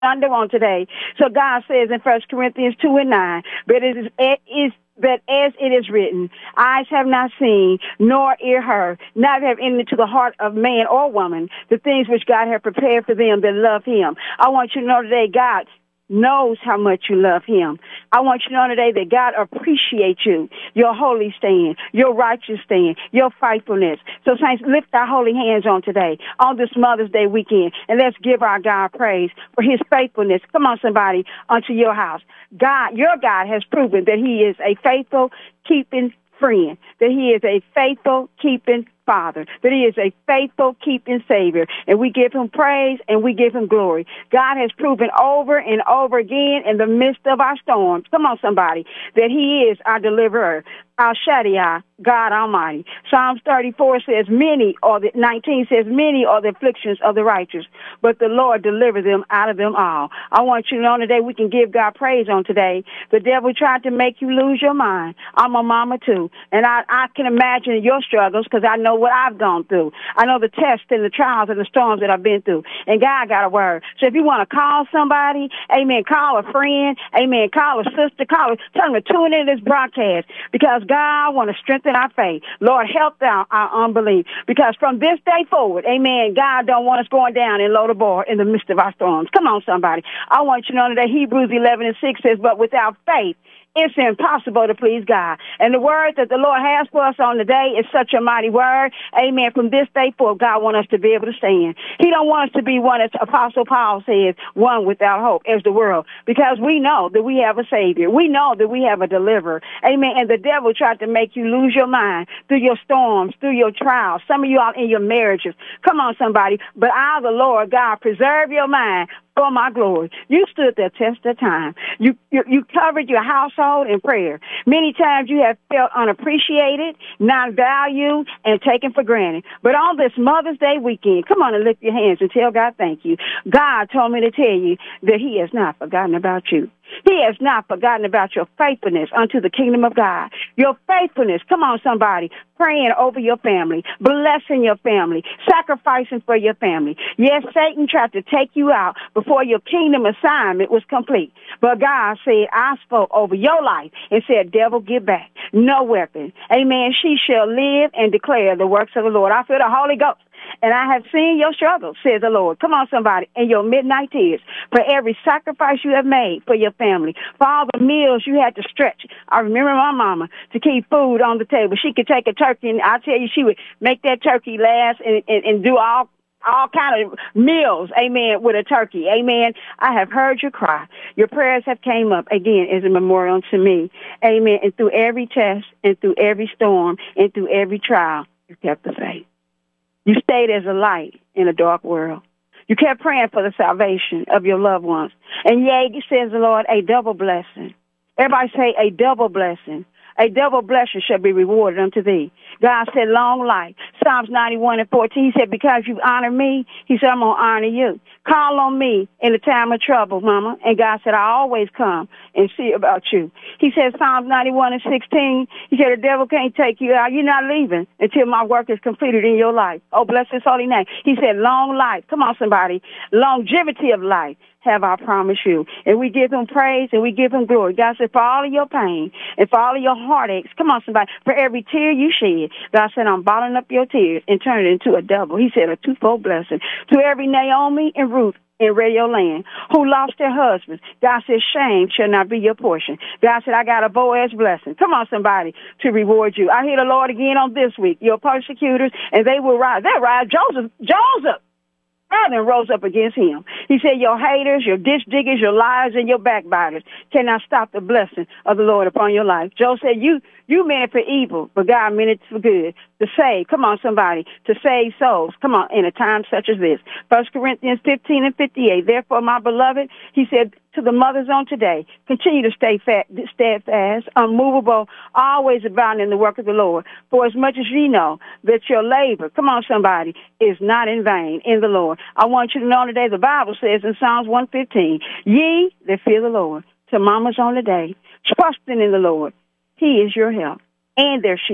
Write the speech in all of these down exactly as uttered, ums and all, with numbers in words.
under on today. So God says in First Corinthians two and nine, but it is, it is but as it is written, eyes have not seen, nor ear heard, neither have entered into the heart of man or woman the things which God has prepared for them that love him. I want you to know today, God knows how much you love him. I want you to know today that God appreciates you, your holy stand, your righteous stand, your faithfulness. So saints, lift our holy hands on today, on this Mother's Day weekend, and let's give our God praise for his faithfulness. Come on, somebody, unto your house. God, your God has proven that he is a faithful, keeping friend, that he is a faithful, keeping Father, that he is a faithful, keeping Savior, and we give him praise and we give him glory. God has proven over and over again in the midst of our storms, come on somebody, that he is our deliverer, our Shaddai, God Almighty. Psalms thirty-four says, many are the, nineteen says, many are the afflictions of the righteous, but the Lord delivered them out of them all. I want you to know today we can give God praise on today. The devil tried to make you lose your mind. I'm a mama too, and I, I can imagine your struggles because I know what I've gone through. I know the tests and the trials and the storms that I've been through, and God got a word. So if you want to call somebody, amen, call a friend, amen, call a sister, call, tell them to tune in to this broadcast, because God want to strengthen our faith. Lord, help our, our unbelief, because from this day forward, amen, God don't want us going down in Lodabar in the midst of our storms. Come on, somebody. I want you to know that Hebrews eleven and six says, but without faith, it's impossible to please God. And the word that the Lord has for us on the day is such a mighty word. Amen. From this day forth, God wants us to be able to stand. He don't want us to be one, as Apostle Paul says, one without hope as the world, because we know that we have a Savior. We know that we have a deliverer. Amen. And the devil tried to make you lose your mind through your storms, through your trials. Some of you all in your marriages. Come on, somebody. But I, the Lord God, preserve your mind for my glory. You stood the test of time. You, you you covered your household in prayer. Many times you have felt unappreciated, not valued, and taken for granted. But on this Mother's Day weekend, come on and lift your hands and tell God thank you. God told me to tell you that he has not forgotten about you. He has not forgotten about your faithfulness unto the kingdom of God. Your faithfulness, come on somebody, praying over your family, blessing your family, sacrificing for your family. Yes, Satan tried to take you out before your kingdom assignment was complete. But God said, I spoke over your life and said, devil, get back. No weapon. Amen. She shall live and declare the works of the Lord. I feel the Holy Ghost. And I have seen your struggles, says the Lord. Come on, somebody, and your midnight tears, for every sacrifice you have made for your family, for all the meals you had to stretch. I remember my mama to keep food on the table. She could take a turkey, and I tell you, she would make that turkey last and, and, and do all all kind of meals, amen, with a turkey, amen. I have heard your cry. Your prayers have came up, again, as a memorial to me, amen. And through every test and through every storm and through every trial, you kept the faith. You stayed as a light in a dark world. You kept praying for the salvation of your loved ones. And yea, says the Lord, a double blessing. Everybody say a double blessing. A double blessing shall be rewarded unto thee. God said, long life. Psalms ninety-one and fourteen, he said, because you honor me, he said, I'm going to honor you. Call on me in the time of trouble, mama. And God said, I always come and see about you. He said, Psalms ninety-one and sixteen, he said, the devil can't take you out. You're not leaving until my work is completed in your life. Oh, bless his holy name. He said, long life. Come on, somebody. Longevity of life have I promised you. And we give him praise and we give him glory. God said, for all of your pain and for all of your heartaches, come on, somebody, for every tear you shed, God said, I'm bottling up your tears and turning it into a double. He said, a twofold blessing. To every Naomi and Ruth in Radio Land who lost their husbands, God said, shame shall not be your portion. God said, I got a Boaz blessing. Come on, somebody, to reward you. I hear the Lord again on this week. Your persecutors, and they will rise. They rise. Joseph, Joseph. And rose up against him. He said, your haters, your ditch diggers, your liars, and your backbiters cannot stop the blessing of the Lord upon your life. Job said, you you meant it for evil, but God meant it for good, to save. Come on, somebody, to save souls. Come on, in a time such as this. First Corinthians fifteen and fifty-eight, therefore, my beloved, he said to the mothers on today, continue to stay fat, steadfast, unmovable, always abounding in the work of the Lord. For as much as ye know that your labor, come on, somebody, is not in vain in the Lord. I want you to know today, the Bible says in Psalms one fifteen, ye that fear the Lord, to mamas on the day, trusting in the Lord. He is your help and their shield.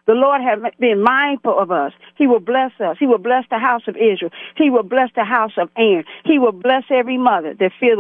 The Lord has been mindful of us. He will bless us. He will bless the house of Israel. He will bless the house of Aaron. He will bless every mother that fears